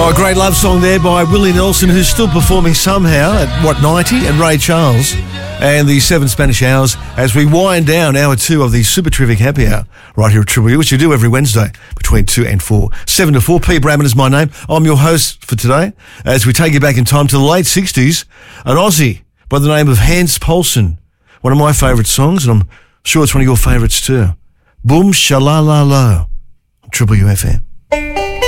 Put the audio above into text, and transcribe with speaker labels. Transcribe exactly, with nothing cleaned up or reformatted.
Speaker 1: Oh, a great love song there by Willie Nelson, who's still performing somehow at, what, ninety, and Ray Charles. And the Seven Spanish Hours as we wind down hour two of the Super Terrific Happy Hour right here at Triple U, which you do every Wednesday between two and four. seven to four. Pete Bradman is my name. I'm your host for today as we take you back in time to the late sixties. An Aussie by the name of Hans Poulsen. One of my favourite songs, and I'm sure it's one of your favourites too. Boom Shalala Lo. Triple U F M.